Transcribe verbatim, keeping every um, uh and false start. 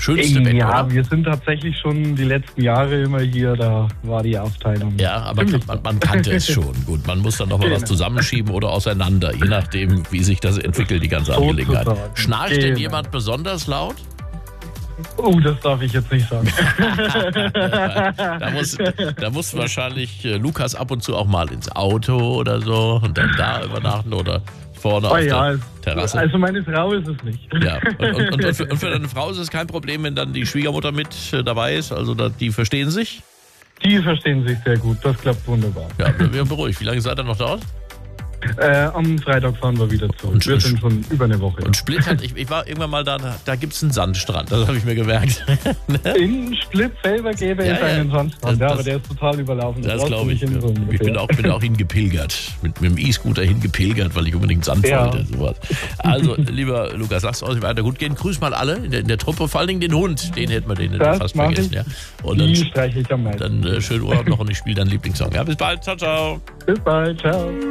schönste Bett, Ja, oder? wir sind tatsächlich schon die letzten Jahre immer hier, da war die Aufteilung. Ja, aber ziemlich man, man kannte es schon. Gut, man muss dann noch mal was Genau. zusammenschieben oder auseinander, je nachdem, wie sich das entwickelt, die ganze Angelegenheit. Sozusagen. Schnarcht denn Genau. jemand besonders laut? Oh, das darf ich jetzt nicht sagen. Da muss, da muss wahrscheinlich äh, Lukas ab und zu auch mal ins Auto oder so und dann da übernachten oder vorne Oh auf ja, der es- Terrasse. also meine Frau ist es nicht. Ja, und, und, und, und, für, und für deine Frau ist es kein Problem, wenn dann die Schwiegermutter mit äh, dabei ist? Also da, die verstehen sich? Die verstehen sich sehr gut, das klappt wunderbar. Ja, wir wir beruhigt. Wie lange seid ihr noch dort? Äh, am Freitag fahren wir wieder zurück. Und- wir und- sind schon über eine Woche. Und Split hat, ich, ich war irgendwann mal da, da gibt es einen Sandstrand, das habe ich mir gemerkt. In Split selber gäbe Ja, es ja. einen Sandstrand, Das- ja, aber das- der ist total überlaufen. Da Das brauchst du glaube ich. nicht hin, so Ich bin ungefähr. auch, bin auch hingepilgert. Mit, mit dem E-Scooter hingepilgert, weil ich unbedingt Sand Ja. wollte. Sowas. Also, lieber Lukas, lasst euch weiter gut gehen. Grüß mal alle in der, in der Truppe, vor allen Dingen den Hund. Den hätten wir den Das fast mach vergessen. ich. Ja. Und Die dann, streiche ich am meisten. dann äh, schönen Urlaub noch und ich spiele deinen Lieblingssong. Ja, bis bald. Ciao, ciao. Bis bald, ciao.